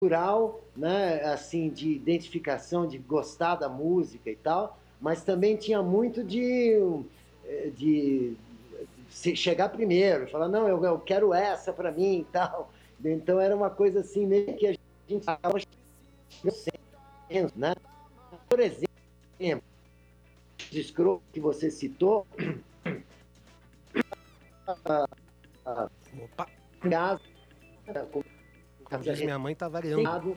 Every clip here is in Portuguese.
cultural, né, assim, de identificação, de gostar da música e tal, mas também tinha muito de chegar primeiro, falar, não, eu quero essa para mim e tal. Então era uma coisa assim, meio que a gente acaba chegando, né? Por exemplo, de escroto que você citou, Opa! casa, Como diz minha mãe, tá variando.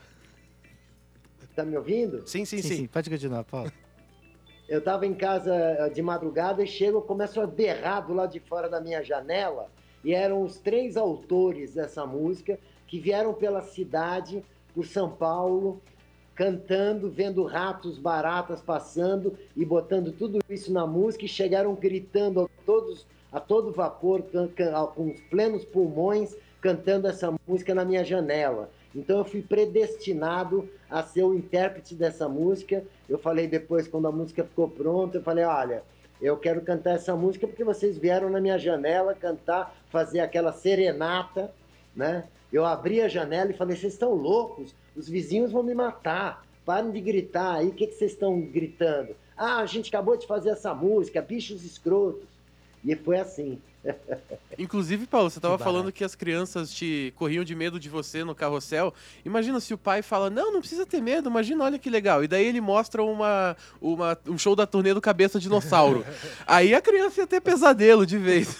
tá me ouvindo? Sim. Pode continuar, Paulo. Eu estava em casa de madrugada e chego, eu começo a berrar do lado de fora da minha janela, e eram os 3 autores dessa música que vieram pela cidade, por São Paulo, cantando, vendo ratos, baratas passando e botando tudo isso na música, e chegaram gritando a todo vapor, com os plenos pulmões, cantando essa música na minha janela. Então eu fui predestinado a ser o intérprete dessa música. Eu falei depois, quando a música ficou pronta, eu falei, olha, eu quero cantar essa música porque vocês vieram na minha janela cantar, fazer aquela serenata, né? Eu abri a janela e falei, vocês estão loucos? Os vizinhos vão me matar. Parem de gritar aí. O que vocês estão gritando? Ah, a gente acabou de fazer essa música, bichos escrotos. E foi assim. Inclusive, Paulo, você tava falando que as crianças te corriam de medo de você no carrossel. Imagina se o pai fala, não precisa ter medo, imagina, olha que legal. E daí ele mostra um show da turnê do Cabeça Dinossauro. Aí a criança ia ter pesadelo de vez.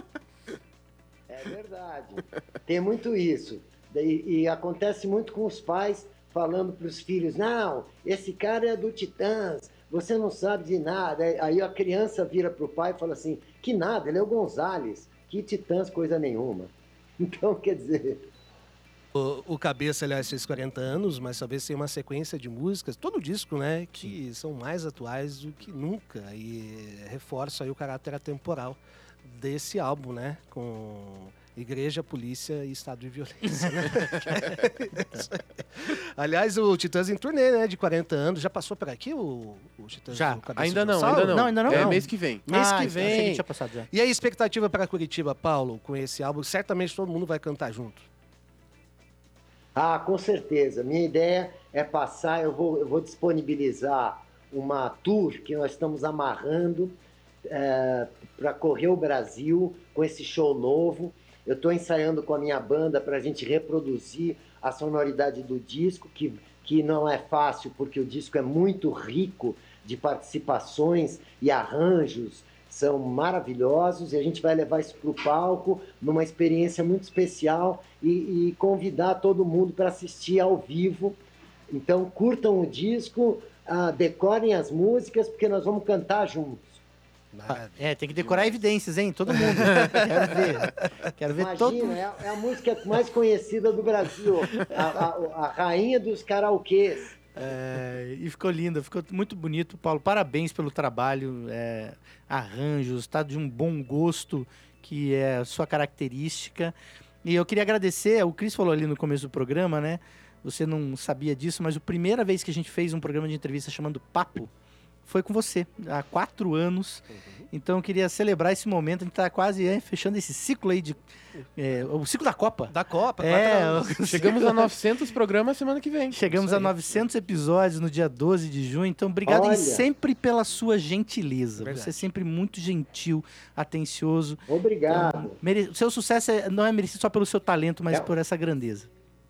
É verdade. Tem muito isso. E acontece muito com os pais falando para os filhos, não, esse cara é do Titãs, você não sabe de nada. Aí a criança vira para o pai e fala assim, que nada, ele é o Gonzales, que Titãs coisa nenhuma. Então, quer dizer... O Cabeça, aliás, fez 40 anos, mas talvez tenha uma sequência de músicas, todo disco, né, que são mais atuais do que nunca e reforça aí o caráter atemporal desse álbum, né, com Igreja, Polícia e Estado de Violência, né? Aliás, o Titãs em turnê, né, de 40 anos, já passou por aqui o Titãs? Já. Do Cabeça Ainda não. Não, ainda não. É não. mês que vem. Mês que Achei vem. que tinha passado já. E a expectativa para Curitiba, Paulo, com esse álbum? Certamente todo mundo vai cantar junto. Ah, com certeza. Minha ideia é passar, eu vou disponibilizar uma tour que nós estamos amarrando para correr o Brasil com esse show novo. Eu estou ensaiando com a minha banda para a gente reproduzir a sonoridade do disco, que não é fácil, porque o disco é muito rico de participações e arranjos, são maravilhosos, e a gente vai levar isso para o palco numa experiência muito especial e convidar todo mundo para assistir ao vivo. Então curtam o disco, decorem as músicas, porque nós vamos cantar juntos. Tem que decorar evidências, hein? Todo mundo. Quero ver Imagina, todo mundo. é a música mais conhecida do Brasil, a rainha dos karaokês. E ficou lindo, ficou muito bonito, Paulo. Parabéns pelo trabalho, arranjos, tá de um bom gosto, que é a sua característica. E eu queria agradecer, o Cris falou ali no começo do programa, né? Você não sabia disso, mas a primeira vez que a gente fez um programa de entrevista chamando Papo foi com você, há 4 anos. Então eu queria celebrar esse momento, a gente tá quase fechando esse ciclo aí o ciclo da Copa. Da Copa, 4 anos. Chegamos a 900 programas semana que vem. Chegamos a 900 episódios no dia 12 de junho, então obrigado Olha. e sempre pela sua gentileza. Verdade. Você é sempre muito gentil, atencioso. Obrigado. Então, seu sucesso não é merecido só pelo seu talento, mas por essa grandeza.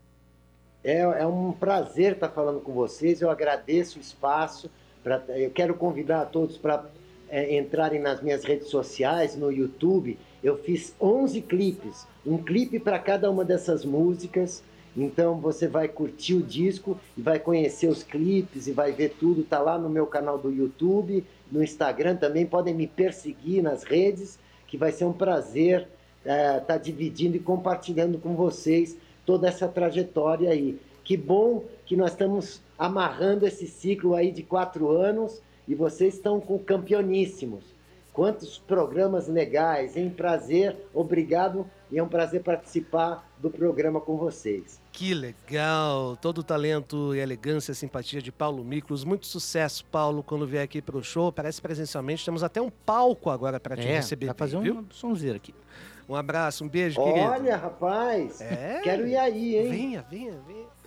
É um prazer estar falando com vocês, eu agradeço o espaço. Eu quero convidar a todos para entrarem nas minhas redes sociais, no YouTube. Eu fiz 11 clipes, um clipe para cada uma dessas músicas. Então você vai curtir o disco e vai conhecer os clipes e vai ver tudo. Tá lá no meu canal do YouTube, no Instagram também. Podem me perseguir nas redes, que vai ser um prazer estar dividindo e compartilhando com vocês toda essa trajetória aí. Que bom que nós estamos amarrando esse ciclo aí de 4 anos e vocês estão campeoníssimos. Quantos programas legais, hein? Prazer, obrigado, e é um prazer participar do programa com vocês. Que legal! Todo o talento e elegância e simpatia de Paulo Miklos. Muito sucesso, Paulo, quando vier aqui para o show. Parece presencialmente. Temos até um palco agora para te receber. Vai fazer viu? um sonzeiro aqui. Um abraço, um beijo, querido. Olha, rapaz, quero ir aí, hein? Venha.